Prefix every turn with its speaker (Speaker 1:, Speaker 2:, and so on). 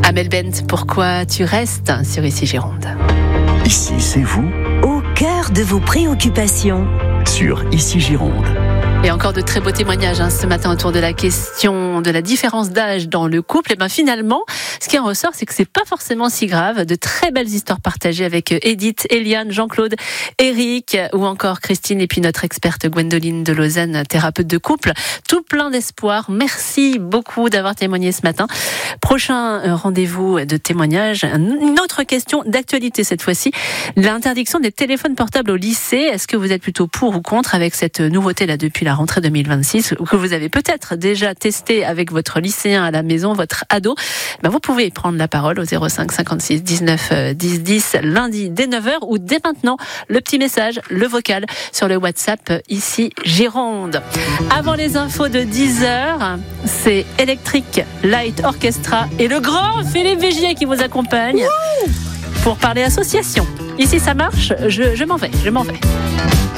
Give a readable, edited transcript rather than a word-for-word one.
Speaker 1: Amel Bent, pourquoi tu restes sur Ici Gironde.
Speaker 2: Ici, c'est vous,
Speaker 3: au cœur de vos préoccupations.
Speaker 2: Sur Ici Gironde.
Speaker 1: Et encore de très beaux témoignages ce matin autour de la question de la différence d'âge dans le couple. Et finalement, ce qui en ressort, c'est que c'est pas forcément si grave. De très belles histoires partagées avec Edith, Eliane, Jean-Claude, Eric ou encore Christine et puis notre experte Gwendoline de Lausanne, thérapeute de couple. Tout plein d'espoir. Merci beaucoup d'avoir témoigné ce matin. Prochain rendez-vous de témoignage. Une autre question d'actualité cette fois-ci. L'interdiction des téléphones portables au lycée. Est-ce que vous êtes plutôt pour ou contre avec cette nouveauté là depuis la rentrée 2026 ou que vous avez peut-être déjà testé avec votre lycéen à la maison, votre ado? Vous pouvez prendre la parole au 05 56 19 10 10 lundi dès 9h ou dès maintenant le petit message, le vocal sur le WhatsApp Ici Gironde. Avant les infos de 10h, c'est Electric Light Orchestra et le grand Philippe Vigier qui vous accompagne pour parler association. Ici ça marche, je m'en vais.